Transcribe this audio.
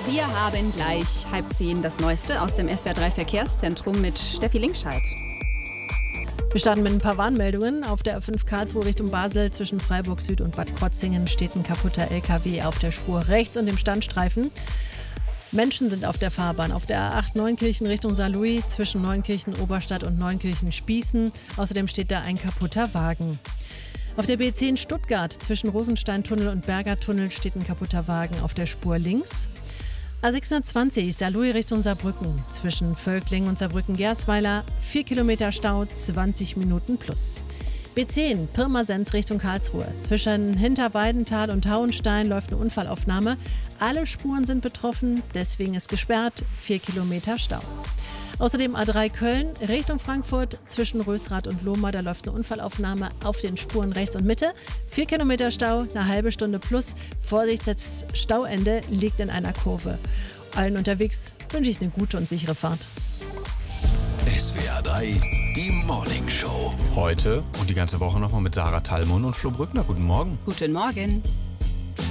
Wir haben gleich 9:30 das Neueste aus dem SWR3 Verkehrszentrum mit Steffi Linkscheid. Wir starten mit ein paar Warnmeldungen. Auf der A5 Karlsruhe Richtung Basel zwischen Freiburg Süd und Bad Krotzingen steht ein kaputter LKW auf der Spur rechts und im Standstreifen. Menschen sind auf der Fahrbahn. Auf der A8 Neunkirchen Richtung Saarlouis zwischen Neunkirchen Oberstadt und Neunkirchen Spießen. Außerdem steht da ein kaputter Wagen. Auf der B10 Stuttgart zwischen Rosensteintunnel und Bergertunnel steht ein kaputter Wagen auf der Spur links. A620 Saarlouis Richtung Saarbrücken zwischen Völkling und Saarbrücken-Gersweiler 4 Kilometer Stau, 20 Minuten plus. B10 Pirmasens Richtung Karlsruhe. Zwischen Hinterweidenthal und Hauenstein läuft eine Unfallaufnahme. Alle Spuren sind betroffen, deswegen ist gesperrt, 4 Kilometer Stau. Außerdem A3 Köln Richtung Frankfurt zwischen Rösrath und Lohmar, da läuft eine Unfallaufnahme auf den Spuren rechts und Mitte. 4 Kilometer Stau, eine halbe Stunde plus. Vorsicht, das Stauende liegt in einer Kurve. Allen unterwegs wünsche ich eine gute und sichere Fahrt. SWR 3, die Morning Show. Heute und die ganze Woche nochmal mit Sarah Tallmund und Flo Brückner. Guten Morgen. Guten Morgen.